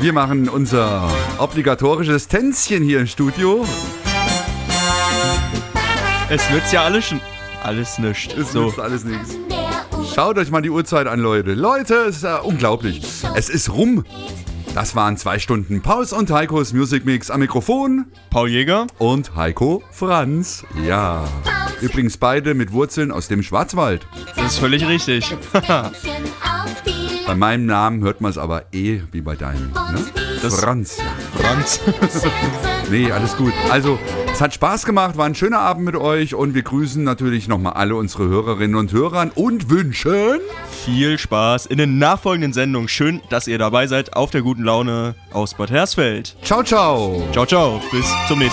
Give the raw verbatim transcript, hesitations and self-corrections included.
Wir machen unser obligatorisches Tänzchen hier im Studio. Es nützt ja alles, sch- alles nichts. Es So. nützt alles nichts. Schaut euch mal die Uhrzeit an, Leute. Leute, es ist ja unglaublich. Es ist rum. Das waren zwei Stunden Paus und Heikos Music Mix am Mikrofon. Paul Jäger. Und Heiko Franz. Ja. Übrigens beide mit Wurzeln aus dem Schwarzwald. Das ist völlig richtig. Bei meinem Namen hört man es aber eh wie bei deinem. Ne? Das- Franz. Franz. Nee, alles gut. Also, es hat Spaß gemacht, war ein schöner Abend mit euch und wir grüßen natürlich nochmal alle unsere Hörerinnen und Hörer und wünschen... Viel Spaß in den nachfolgenden Sendungen. Schön, dass ihr dabei seid auf der guten Laune aus Bad Hersfeld. Ciao, ciao. Ciao, ciao. Bis zum nächsten Mal.